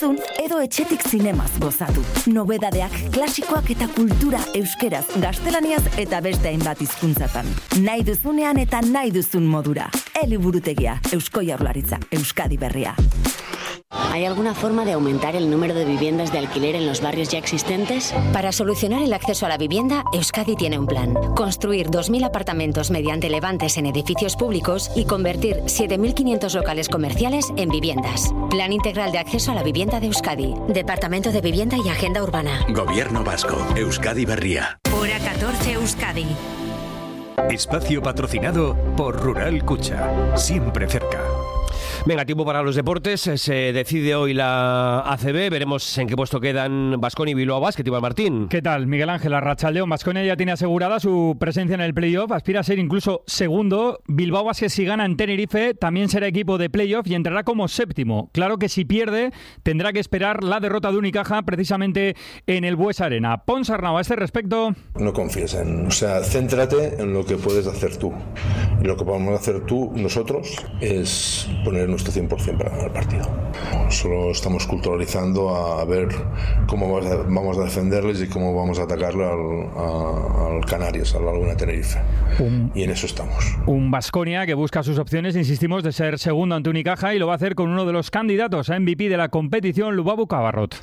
entzun edo etxetik zinemaz gozatu. Nobedadeak, klasikoak eta kultura euskeraz, gaztelaniaz eta beste hainbat hizkuntzatan. Nahi duzunean eta nahi duzun modura. Eliburutegia, Eusko Jaurlaritza, Euskadi Berria. ¿Hay alguna forma de aumentar el número de viviendas de alquiler en los barrios ya existentes? Para solucionar el acceso a la vivienda, Euskadi tiene un plan. Construir 2.000 apartamentos mediante levantes en edificios públicos y convertir 7.500 locales comerciales en viviendas. Plan integral de acceso a la vivienda de Euskadi. Departamento de Vivienda y Agenda Urbana. Gobierno Vasco. Euskadi Berria. Hora 14 Euskadi. Espacio patrocinado por Rural Kutxa. Siempre cerca. Venga, tiempo para los deportes. Se decide hoy la ACB. Veremos en qué puesto quedan Baskonia y Bilbao Basket. Iván Martín. ¿Qué tal, Miguel Ángel? Arratsaldeon. Baskonia ya tiene asegurada su presencia en el playoff. Aspira a ser incluso segundo. Bilbao Basket, si gana en Tenerife, también será equipo de playoff y entrará como séptimo. Claro que si pierde, tendrá que esperar la derrota de Unicaja precisamente en el Bues Arena. Pons Arnau, a este respecto. No confíes céntrate en lo que puedes hacer tú. Y lo que podemos hacer nosotros, es poner nuestro 100% para ganar el partido. Solo estamos culturalizando a ver cómo vamos a defenderles y cómo vamos a atacarle al Canarias, al Laguna Tenerife. Y en eso estamos. Un Baskonia que busca sus opciones, insistimos, de ser segundo ante Unicaja, y lo va a hacer con uno de los candidatos a MVP de la competición, Lubabu Cabarrot.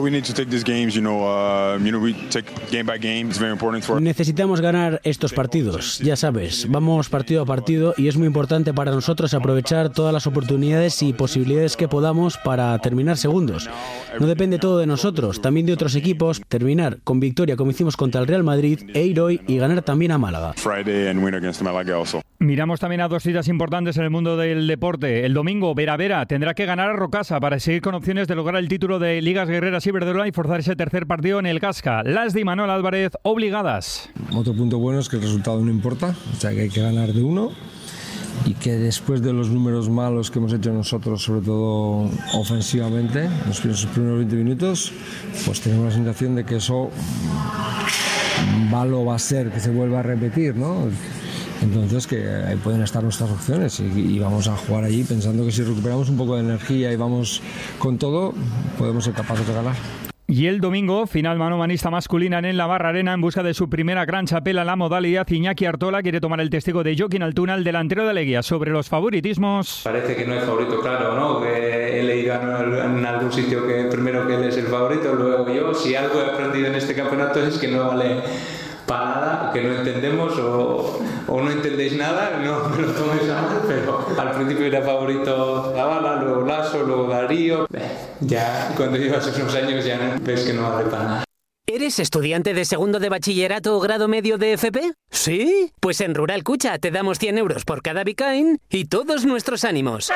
Necesitamos ganar estos partidos, ya sabes, vamos partido a partido y es muy importante para nosotros aprovechar todas las oportunidades y posibilidades que podamos para terminar segundos. No depende todo de nosotros, también de otros equipos, terminar con victoria como hicimos contra el Real Madrid e ir hoy y ganar también a Málaga. Miramos también a dos citas importantes en el mundo del deporte. El domingo, Vera tendrá que ganar a Rocasa para seguir con opciones de lograr el título de Ligas Guerreras Iberdrola y forzar ese tercer partido en el Casca. Las de Imanol Álvarez obligadas. Otro punto bueno es que el resultado no importa, o sea que hay que ganar de uno, y que después de los números malos que hemos hecho nosotros, sobre todo ofensivamente, en los primeros 20 minutos, pues tenemos la sensación de que eso va a ser que se vuelva a repetir, ¿no? Entonces que ahí pueden estar nuestras opciones y vamos a jugar allí pensando que si recuperamos un poco de energía y vamos con todo, podemos ser capaces de ganar. Y el domingo, final manomanista masculina en la Barra Arena en busca de su primera gran chapela en la modalidad. Iñaki Artola quiere tomar el testigo de Joaquín Altuna, el delantero de Aleguía, sobre los favoritismos. Parece que no es favorito, claro, ¿no? Que he leído en algún sitio que primero que él es el favorito, luego yo. Si algo he aprendido en este campeonato es que no vale para nada, que no entendemos o no entendéis nada, no me lo toméis a mal, pero al principio era favorito Zavala, luego Lasso, luego Darío. Ya cuando llevas unos años ya ves que no vale para nada. ¿Eres estudiante de segundo de bachillerato o grado medio de FP? ¿Sí? Pues en Rural Kutxa te damos 100 euros por cada Bitcoin y todos nuestros ánimos.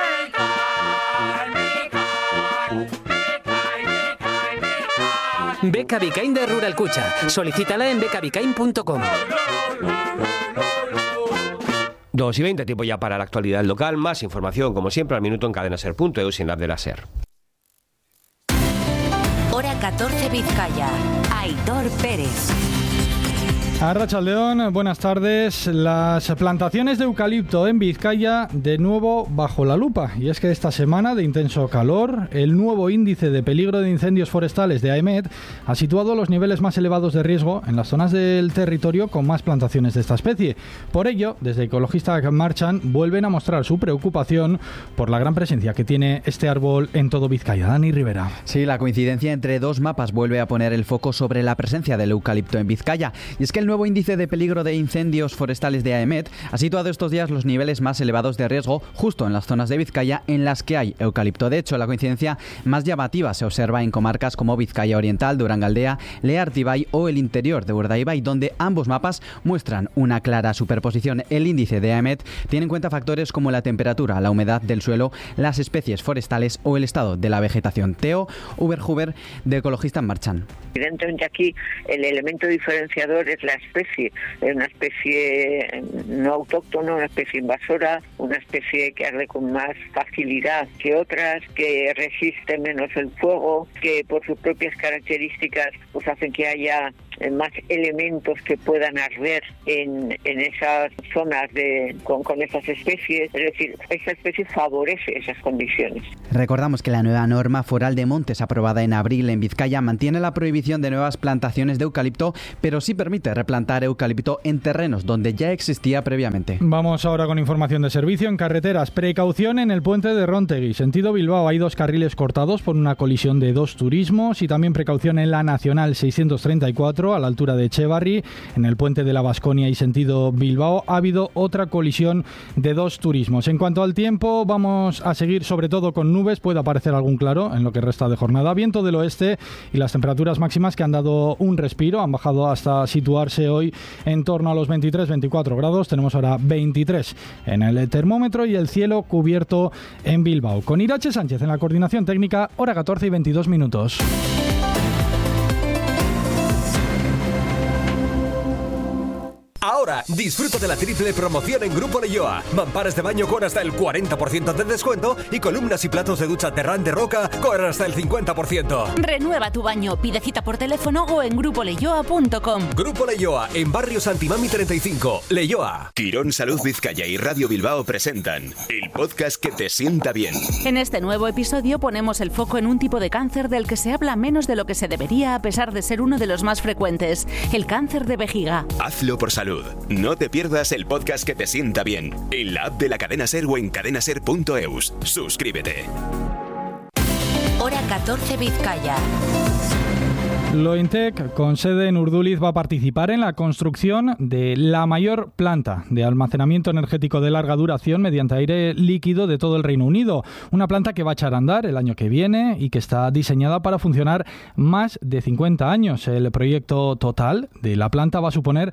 Beca Bitcoin de Rural Kutxa. Solicítala en becabitcoin.com. 2:20, tiempo ya para la actualidad local. Más información, como siempre, al minuto en cadenaser.eu sin la de la SER. Hora 14 Vizcaya. Aitor Pérez. Arratsaldeon, buenas tardes. Las plantaciones de eucalipto en Vizcaya de nuevo bajo la lupa. Y es que esta semana de intenso calor, el nuevo índice de peligro de incendios forestales de AEMET ha situado los niveles más elevados de riesgo en las zonas del territorio con más plantaciones de esta especie. Por ello, desde Ecologistas Marchan vuelven a mostrar su preocupación por la gran presencia que tiene este árbol en todo Vizcaya. Dani Rivera. Sí, la coincidencia entre dos mapas vuelve a poner el foco sobre la presencia del eucalipto en Vizcaya. Y es que el nuevo índice de peligro de incendios forestales de AEMET ha situado estos días los niveles más elevados de riesgo justo en las zonas de Vizcaya en las que hay eucalipto. De hecho, la coincidencia más llamativa se observa en comarcas como Vizcaya Oriental, Durangaldea, Leartibay o el interior de Urdaibai, donde ambos mapas muestran una clara superposición. El índice de AEMET tiene en cuenta factores como la temperatura, la humedad del suelo, las especies forestales o el estado de la vegetación. Teo Uberhuber, de Ecologistas Marchan. Evidentemente aquí el elemento diferenciador es la especie, es una especie no autóctona, una especie invasora, una especie que arde con más facilidad que otras, que resiste menos el fuego, que por sus propias características pues hacen que haya más elementos que puedan arder en esas zonas con esas especies. Es decir, esa especie favorece esas condiciones. Recordamos que la nueva norma foral de montes aprobada en abril en Vizcaya mantiene la prohibición de nuevas plantaciones de eucalipto, pero sí permite replantar eucalipto en terrenos donde ya existía previamente. Vamos ahora con información de servicio en carreteras. Precaución en el puente de Róntegui, sentido Bilbao. Hay 2 carriles cortados por una colisión de 2 turismos, y también precaución en la Nacional 634 a la altura de Echevarri. En el puente de la Baskonia y sentido Bilbao ha habido otra colisión de 2 turismos. En cuanto al tiempo, vamos a seguir sobre todo con nubes. Puede aparecer algún claro en lo que resta de jornada. Viento del oeste y las temperaturas máximas que han dado un respiro. Han bajado hasta situarse hoy en torno a los 23-24 grados. Tenemos ahora 23 en el termómetro y el cielo cubierto en Bilbao. Con Irache Sánchez en la coordinación técnica, hora 14 y 22 minutos. Ahora, disfruta de la triple promoción en Grupo Leioa. Mamparas de baño con hasta el 40% de descuento y columnas y platos de ducha Terrán de Roca con hasta el 50%. Renueva tu baño, pide cita por teléfono o en grupoleioa.com. Grupo Leioa, en Barrio Santimami 35, Leioa. Quirón Salud Vizcaya y Radio Bilbao presentan el podcast que te sienta bien. En este nuevo episodio ponemos el foco en un tipo de cáncer del que se habla menos de lo que se debería, a pesar de ser uno de los más frecuentes, el cáncer de vejiga. Hazlo por salud. No te pierdas el podcast que te sienta bien en la app de la Cadena Ser o en cadenaser.eus. Suscríbete. Hora 14 Vizcaya. Lointec, con sede en Urduliz, va a participar en la construcción de la mayor planta de almacenamiento energético de larga duración mediante aire líquido de todo el Reino Unido. Una planta que va a echar a andar el año que viene y que está diseñada para funcionar más de 50 años. El proyecto total de la planta va a suponer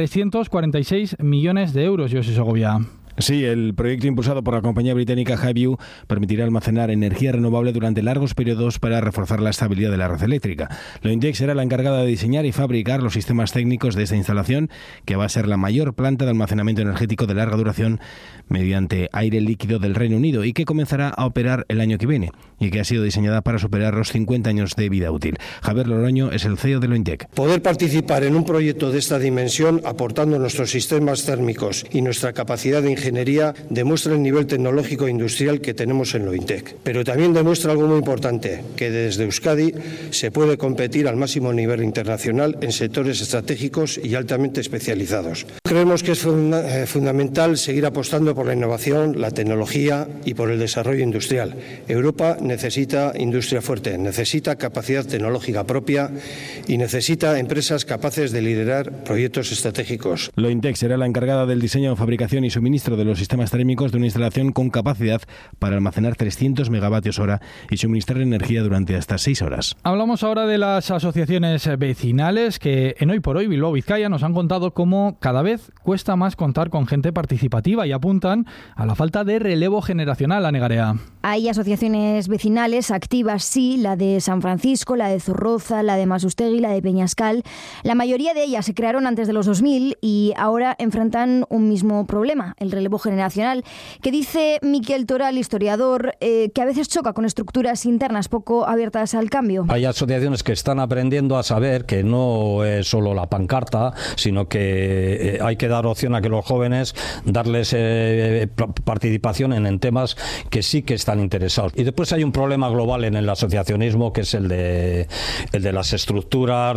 346 millones de euros. José Segovia. Sí, el proyecto impulsado por la compañía británica Highview permitirá almacenar energía renovable durante largos periodos para reforzar la estabilidad de la red eléctrica. Lointec será la encargada de diseñar y fabricar los sistemas técnicos de esta instalación, que va a ser la mayor planta de almacenamiento energético de larga duración mediante aire líquido del Reino Unido y que comenzará a operar el año que viene y que ha sido diseñada para superar los 50 años de vida útil. Javier Loroño es el CEO de Lointec. Poder participar en un proyecto de esta dimensión aportando nuestros sistemas térmicos y nuestra capacidad de ingeniería demuestra el nivel tecnológico e industrial que tenemos en Lointec. Pero también demuestra algo muy importante, que desde Euskadi se puede competir al máximo nivel internacional en sectores estratégicos y altamente especializados. Creemos que es fundamental seguir apostando por la innovación, la tecnología y por el desarrollo industrial. Europa necesita industria fuerte, necesita capacidad tecnológica propia y necesita empresas capaces de liderar proyectos estratégicos. Lointec será la encargada del diseño, fabricación y suministro de los sistemas térmicos de una instalación con capacidad para almacenar 300 megavatios hora y suministrar energía durante hasta 6 horas. Hablamos ahora de las asociaciones vecinales que en Hoy por Hoy Bilbao Vizcaya nos han contado cómo cada vez cuesta más contar con gente participativa y apuntan a la falta de relevo generacional. Ana Garea. Hay asociaciones vecinales activas, sí, la de San Francisco, la de Zorroza, la de Masustegui, la de Peñascal. La mayoría de ellas se crearon antes de los 2000 y ahora enfrentan un mismo problema, el relevo generacional, que dice Miquel Toral, historiador, que a veces choca con estructuras internas poco abiertas al cambio. Hay asociaciones que están aprendiendo a saber que no es solo la pancarta, sino que hay que dar opción a que los jóvenes, darles participación en temas que sí que están interesados. Y después hay un problema global en el asociacionismo, que es el de las estructuras,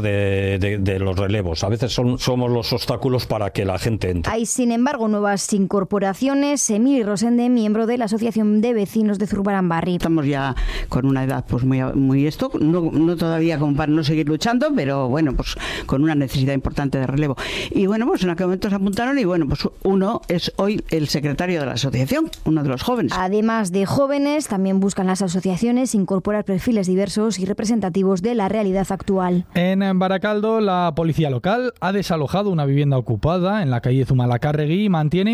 de los relevos. A veces somos los obstáculos para que la gente entre. Hay, sin embargo, nuevas incorporaciones. Emili Rosende, miembro de la Asociación de Vecinos de Zurbaranbarri. Estamos ya con una edad pues muy esto, no todavía como para no seguir luchando, pero bueno, pues con una necesidad importante de relevo. Y bueno, pues en aquel momento se apuntaron y bueno, pues uno es hoy el secretario de la asociación, uno de los jóvenes. Además de jóvenes, también buscan las asociaciones incorporar perfiles diversos y representativos de la realidad actual. En Baracaldo, la policía local ha desalojado una vivienda ocupada en la calle Zumalacárregui y mantiene investigadas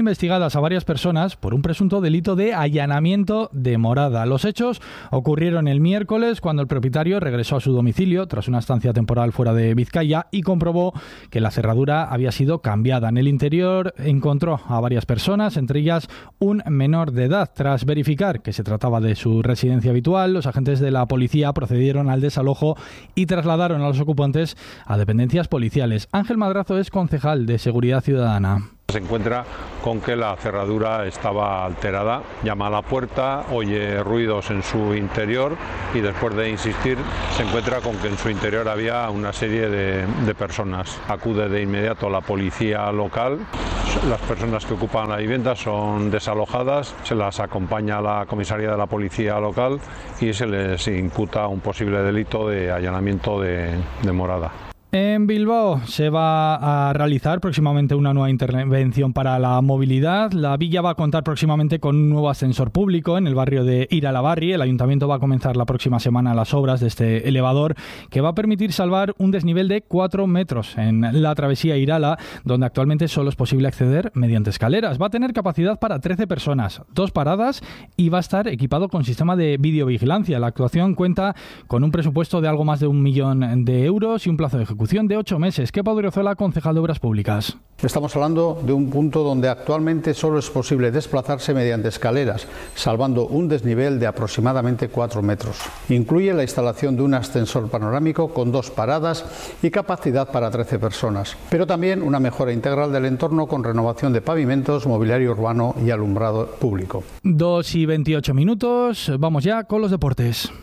detenidas a varias personas por un presunto delito de allanamiento de morada. Los hechos ocurrieron el miércoles cuando el propietario regresó a su domicilio tras una estancia temporal fuera de Vizcaya y comprobó que la cerradura había sido cambiada. En el interior encontró a varias personas, entre ellas un menor de edad. Tras verificar que se trataba de su residencia habitual, los agentes de la policía procedieron al desalojo y trasladaron a los ocupantes a dependencias policiales. Ángel Madrazo es concejal de Seguridad Ciudadana. Se encuentra con que la cerradura estaba alterada, llama a la puerta, oye ruidos en su interior y después de insistir se encuentra con que en su interior había una serie de personas. Acude de inmediato la policía local, las personas que ocupan la vivienda son desalojadas, se las acompaña a la comisaría de la policía local y se les imputa un posible delito de allanamiento de morada. En Bilbao se va a realizar próximamente una nueva intervención para la movilidad. La villa va a contar próximamente con un nuevo ascensor público en el barrio de Iralabarri. El ayuntamiento va a comenzar la próxima semana las obras de este elevador que va a permitir salvar un desnivel de 4 metros en la travesía Irala, donde actualmente solo es posible acceder mediante escaleras. Va a tener capacidad para 13 personas, 2 paradas y va a estar equipado con sistema de videovigilancia. La actuación cuenta con un presupuesto de algo más de 1 millón de euros y un plazo de ejecución de 8 meses. Kepa Odriozola, concejal de Obras Públicas. Estamos hablando de un punto donde actualmente solo es posible desplazarse mediante escaleras, salvando un desnivel de aproximadamente 4 metros. Incluye la instalación de un ascensor panorámico con 2 paradas y capacidad para 13 personas, pero también una mejora integral del entorno con renovación de pavimentos, mobiliario urbano y alumbrado público. 2:28. Vamos ya con los deportes.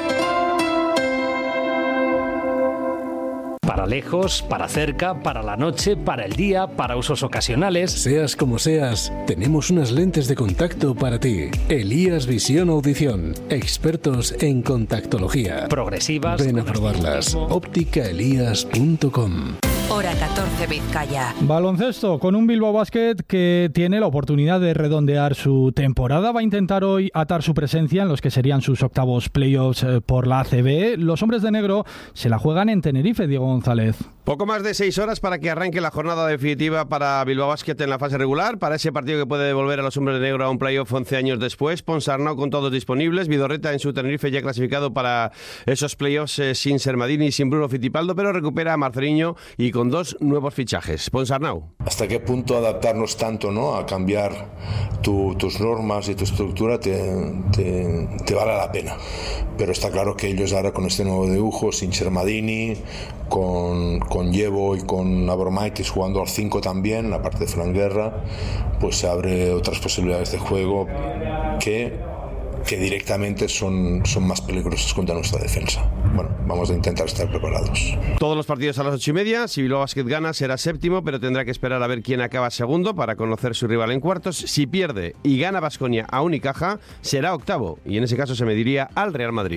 Para lejos, para cerca, para la noche, para el día, para usos ocasionales. Seas como seas, tenemos unas lentes de contacto para ti. Elías Visión Audición, expertos en contactología. Progresivas. Ven a probarlas. ópticaelías.com. Hora 14 Vizcaya. Baloncesto, con un Bilbao Basket que tiene la oportunidad de redondear su temporada. Va a intentar hoy atar su presencia en los que serían sus octavos playoffs por la ACB. Los hombres de negro se la juegan en Tenerife, Diego González. Poco más de 6 horas para que arranque la jornada definitiva para Bilbao Basket en la fase regular. Para ese partido que puede devolver a los hombres de negro a un playoff 11 años después. Ponsarnau con todos disponibles. Vidorreta en su Tenerife ya clasificado para esos playoffs sin Sermadini y sin Bruno Fittipaldo, pero recupera a Marceliño y con 2 nuevos fichajes. Ponsarnau. ¿Hasta qué punto adaptarnos tanto, ¿no?, a cambiar tus normas y tu estructura te vale la pena? Pero está claro que ellos ahora con este nuevo dibujo, sin Sermadini, con Yevo y con Abromaitis jugando al 5 también, la parte de Fran Guerra, pues se abre otras posibilidades de juego que directamente son más peligrosos contra nuestra defensa. Bueno, vamos a intentar estar preparados. Todos los partidos a las 8:30. Si Bilbao Basket gana, será séptimo, pero tendrá que esperar a ver quién acaba segundo para conocer su rival en cuartos. Si pierde y gana Baskonia a Unicaja, será octavo, y en ese caso se mediría al Real Madrid.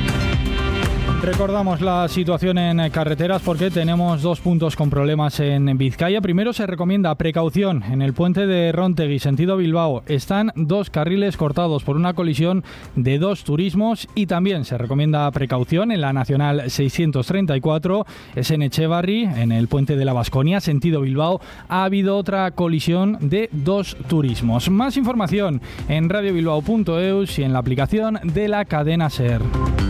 Recordamos la situación en carreteras porque tenemos 2 puntos con problemas en Vizcaya. Primero, se recomienda precaución en el puente de Róntegui, sentido Bilbao. Están 2 carriles cortados por una colisión de 2 turismos, y también se recomienda precaución en la Nacional 634, es en Echevarri, en el puente de la Baskonia, sentido Bilbao. Ha habido otra colisión de 2 turismos. Más información en radiobilbao.eus y en la aplicación de la cadena SER.